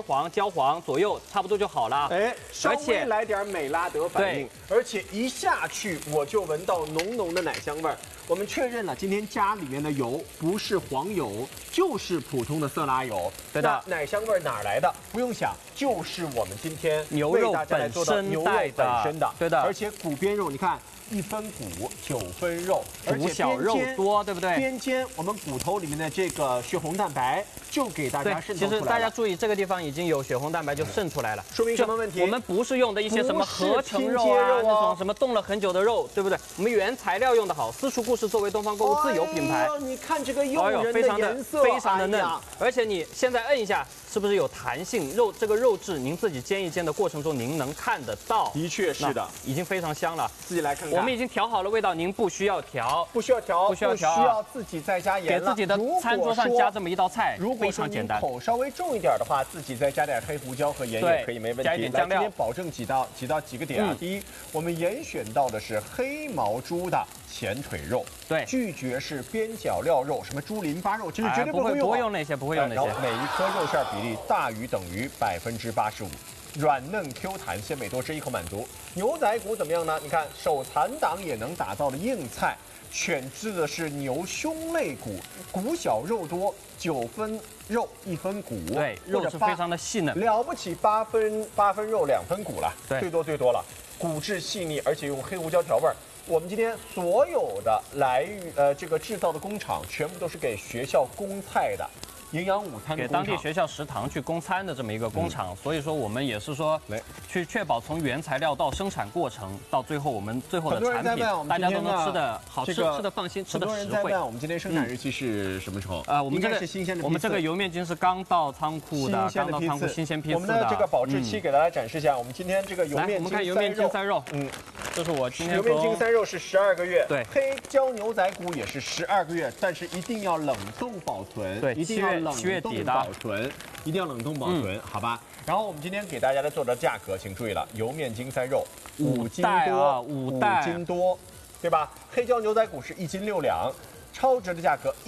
黄、焦黄左右，差不多就好了。 哎，稍微来点美拉德反应，而且一下去我就闻到浓浓的奶香味儿。我们确认了，今天家里面的油不是黄油，就是普通的色拉油。 对的， 奶香味儿哪儿来的？不用想，就是我们今天牛肉本身的。 对的， 而且骨边肉，你看。1分骨9分肉，而且小肉多，对不对？ 边煎我们骨头里面的这个血红蛋白就给大家渗透出来了。 其实大家注意，这个地方已经有血红蛋白就渗出来了， 说明什么问题？ 我们不是用的一些什么合成肉啊，那种什么冻了很久的肉，对不对？我们原材料用的好。私厨故事作为东方购物自有品牌， 你看这个诱人的颜色， 非常的嫩，而且你现在摁一下。是不是有弹性？这个肉质，您自己煎一煎的过程中，您能看得到。 的确是的， 已经非常香了。 自己来看看， 我们已经调好了味道，您不需要调， 不需要自己再加盐。 给自己的餐桌上加这么一道菜，非常简单。 口稍微重一点的话，自己再加点黑胡椒和盐也可以，没问题。 加一点酱料。 今天保证几个点啊。第一，我们严选到的是黑毛猪的前腿肉， 对， 拒绝是边角料肉，什么猪淋巴肉，这是绝对不会用那些，不会用那些。 每一颗肉馅比例大于等于85%，软嫩 Q 弹，鲜美多汁，一口满足。牛仔骨怎么样呢？你看手残党也能打造的硬菜，选制的是牛胸肋骨，骨小肉多，9分肉1分骨， 对，肉是非常的细嫩， 了不起8分肉2分骨了， 对， 最多了，骨质细腻，而且用黑胡椒调味儿。我们今天所有的这个制造的工厂，全部都是给学校供菜的。营养午餐给当地学校食堂去供餐的这么一个工厂，所以说我们也是说去确保从原材料到生产过程到最后我们最后的产品，大家都能吃的好吃，吃的放心，吃的实惠。 我们今天生产日期是什么时候？ 我们这个是新鲜的，我们这个油面筋是刚到仓库的，刚到仓库新鲜批次的。 我们的这个保质期给大家展示一下，我们今天这个油面筋， 我们看油面筋3肉，这是我今天油面筋3肉是12个月， 对， 黑椒牛仔骨也是12个月，但是一定要冷冻保存， 对， 一定要冷冻保存，一定要冷冻保存，好吧？然后我们今天给大家做的价格，请注意了，油面筋3肉5斤多，5斤多，对吧？黑椒牛仔骨是1斤6两，超值的价格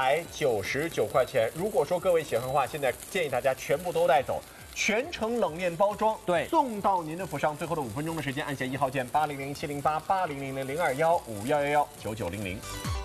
199块钱。如果说各位喜欢的话，现在建议大家全部都带走。全程冷链包装， 对， 送到您的府上。最后的5分钟的时间，按下1号键800-708-800-021-5111-9900。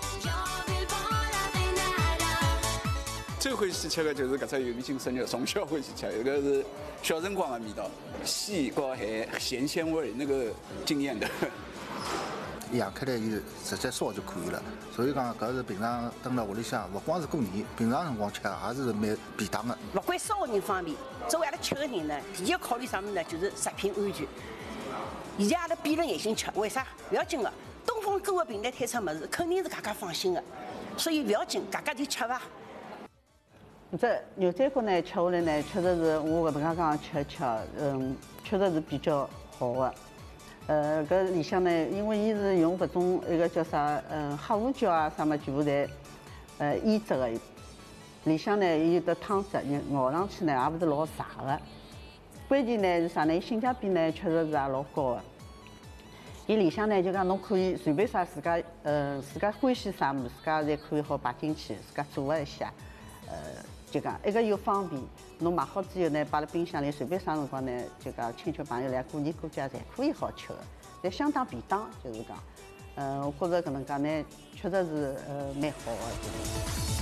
最欢喜吃的就是搿只油面筋生肉，从小欢喜吃，这个是小辰光的味道，细和含咸鲜味，那个惊艳的。 养开来就直接烧就可以了，所以讲搿是平常蹲辣屋里向，勿光是过年，平常辰光吃也是蛮便当的。 勿管烧的人方面，作为阿拉吃的人呢，第一考虑啥物事呢？就是食品安全。现在阿拉闭着眼睛吃，为啥？勿要紧的，东方购物平台推出物事，肯定是大家放心的，所以勿要紧，大家就吃伐。 这牛仔骨呢，吃下来呢，确实是我搿能介讲吃，确实是比较好的。搿里向呢，因为伊是用搿种一个叫啥，黑胡椒啊啥么，全部侪腌制的。里向呢有的汤汁，咬上去呢也勿是老柴的。关键呢是啥呢？性价比呢确实是也老高的。伊里向呢就讲侬可以随便啥自家欢喜啥物事，自家侪可以好摆进去，自家做一下。就讲一个又方便，侬买好之后呢，摆辣冰箱里，随便啥辰光呢，就讲亲戚朋友来过年过节，侪可以好吃的，侪相当便当，就是讲，我觉着搿能介呢，确实是蛮好的。